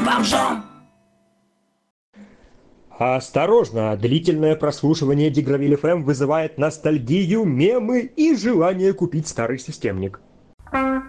бомжом. Осторожно, длительное прослушивание Дигравиль ФМ вызывает ностальгию, мемы и желание купить старый системник.